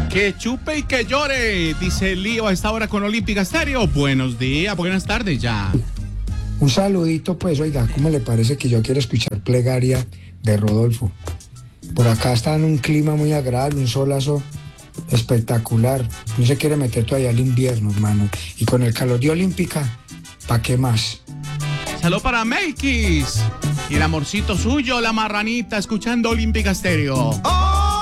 Que chupe y que llore, dice Lío a esta hora con Olímpica Estéreo. Buenos días, buenas tardes ya. Un saludito, pues, oiga, ¿cómo le parece que yo quiero escuchar Plegaria de Rodolfo? Por acá está en un clima muy agradable, un solazo espectacular. No se quiere meter todavía al invierno, hermano. Y con el calor de Olímpica, ¿pa' qué más? Saludos para Melkis y el amorcito suyo, la marranita, escuchando Olímpica Estéreo.